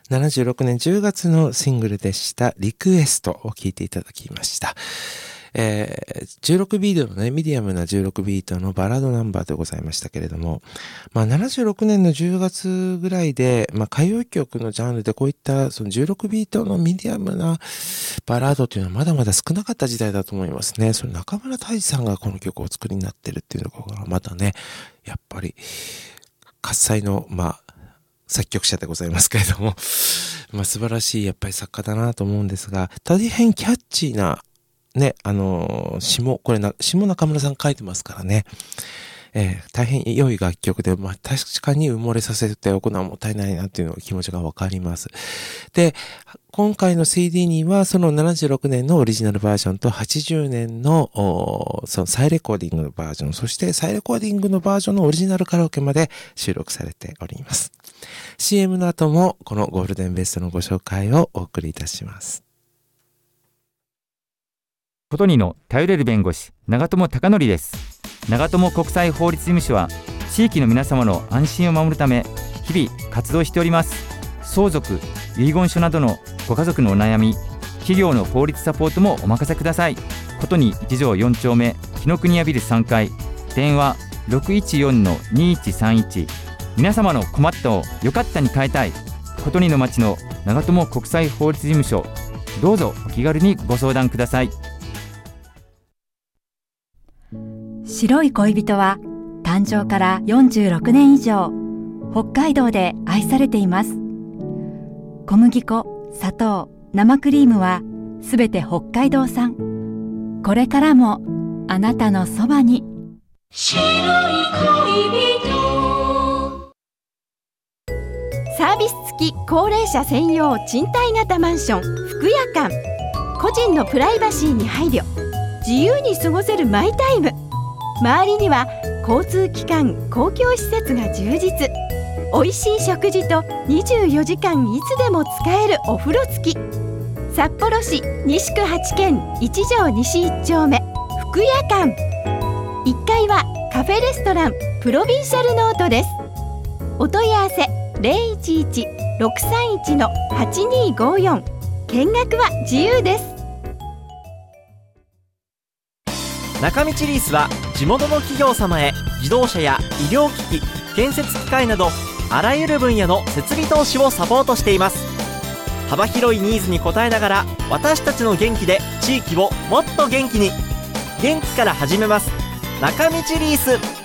76年10月のシングルでしたリクエストを聴いていただきました。16ビートのね、ミディアムな16ビートのバラードナンバーでございましたけれども、76年の10月ぐらいで、歌謡曲のジャンルでこういったその16ビートのミディアムなバラードというのはまだまだ少なかった時代だと思いますね。その中村泰治さんがこの曲をお作りになってるっていうのがまたね、やっぱり喝采の作曲者でございますけれども、素晴らしいやっぱり作家だなと思うんですが、大変キャッチーなね、詩中村さん書いてますからね。大変良い楽曲で、確かに埋もれさせておくのはもったいないなっていうの気持ちがわかります。で、今回の CD にはその76年のオリジナルバージョンと80年のその再レコーディングのバージョン、そして再レコーディングのバージョンのオリジナルカラオケまで収録されております。CM の後もこのゴールデンベストのご紹介をお送りいたします。 ことにの頼れる弁護士長友貴則です。長友国際法律事務所は地域の皆様の安心を守るため日々活動しております。相続、遺言書などのご家族のお悩み、企業の法律サポートもお任せください。ことに1条4丁目紀ノ国屋ビル3階、電話 614-2131。 皆様の困ったをよかったに変えたいことにの町の長友国際法律事務所、どうぞお気軽にご相談ください。 白い恋人は誕生から46年以上北海道で愛されています。小麦粉、砂糖、生クリームはすべて北海道産。これからもあなたのそばに。白い恋人。 サービス付き高齢者専用賃貸型マンション福屋館。個人のプライバシーに配慮、自由に過ごせるマイタイム。周りには交通機関、公共施設が充実。おいしい食事と24時間いつでも使えるお風呂付き。札幌市西区8軒1条西1丁目福屋館。1階はカフェレストランプロビンシャルノートです。お問い合わせ 011-631-8254。 見学は自由です。 中道リースは地元の企業様へ自動車や医療機器、建設機械などあらゆる分野の設備投資をサポートしています。幅広いニーズに応えながら私たちの元気で地域をもっと元気に。元気から始めます。中道リース。